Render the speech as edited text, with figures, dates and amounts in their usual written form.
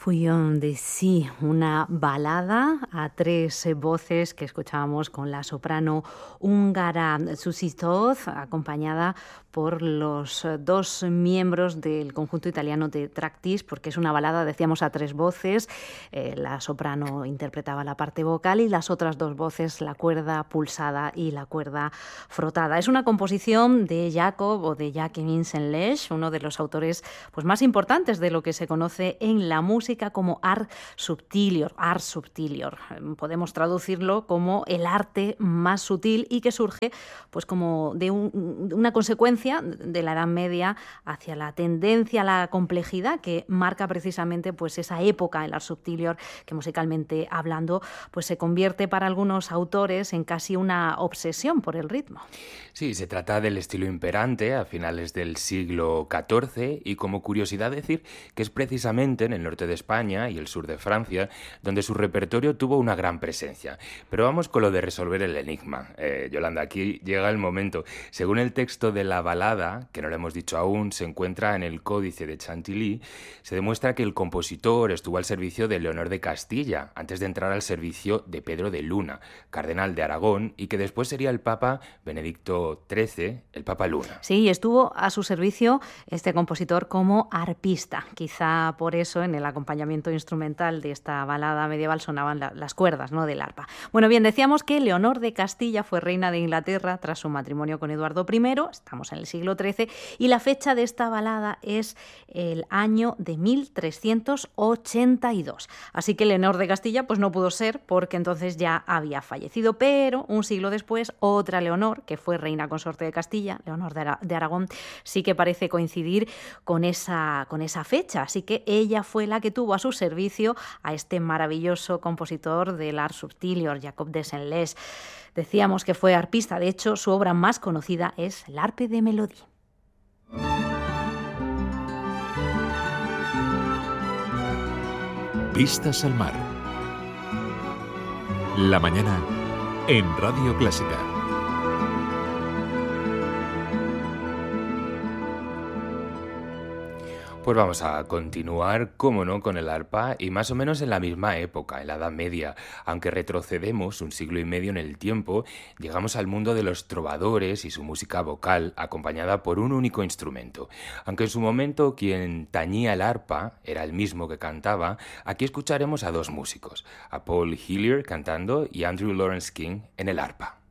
Fouillon de Sí, una balada a tres voces que escuchábamos con la soprano húngara Susi Toth, acompañada por los dos miembros del conjunto italiano de Tractis, porque es una balada, decíamos, a tres voces. La soprano interpretaba la parte vocal y las otras dos voces, la cuerda pulsada y la cuerda frotada. Es una composición de Jacob o de Jacques Vincent Lesch, uno de los autores pues, más importantes de lo que se conoce en la música como art subtilior. Podemos traducirlo como el arte más sutil y que surge pues, como de una consecuencia de la Edad Media hacia la tendencia a la complejidad que marca precisamente pues, esa época, el art subtilior, que musicalmente hablando pues, se convierte para algunos autores en casi una obsesión por el ritmo. Sí, se trata del estilo imperante a finales del siglo XIV y como curiosidad decir que es precisamente en el norte de España y el sur de Francia donde su repertorio tuvo una gran presencia. Pero vamos con lo de resolver el enigma. Yolanda, aquí llega el momento. Según el texto de la balada, que no lo hemos dicho aún, se encuentra en el Códice de Chantilly, se demuestra que el compositor estuvo al servicio de Leonor de Castilla antes de entrar al servicio de Pedro de Luna, cardenal de Aragón, y que después sería el Papa Benedicto XIII, el Papa Luna. Sí, estuvo a su servicio este compositor como arpista. Quizá por eso en el acompañamiento instrumental de esta balada medieval sonaban las cuerdas, ¿no?, del arpa. Bueno, bien, decíamos que Leonor de Castilla fue reina de Inglaterra tras su matrimonio con Eduardo I, estamos en el siglo XIII, y la fecha de esta balada es el año de 1382. Así que Leonor de Castilla pues no pudo ser porque entonces ya había fallecido, pero un siglo después otra Leonor, que fue reina consorte de Castilla, Leonor de Aragón, sí que parece coincidir con esa fecha. Así que ella fue la que tuvo a su servicio a este maravilloso compositor del art subtilior, Jacob Vincent Lesch. Decíamos que fue arpista, de hecho su obra más conocida es l'Arpe de Mélodie. Vistas al mar. La mañana en Radio Clásica. Pues vamos a continuar, cómo no, con el arpa y más o menos en la misma época, en la Edad Media. Aunque retrocedemos un siglo y medio en el tiempo, llegamos al mundo de los trovadores y su música vocal, acompañada por un único instrumento. Aunque en su momento quien tañía el arpa era el mismo que cantaba, aquí escucharemos a dos músicos, a Paul Hillier cantando y Andrew Lawrence King en el arpa.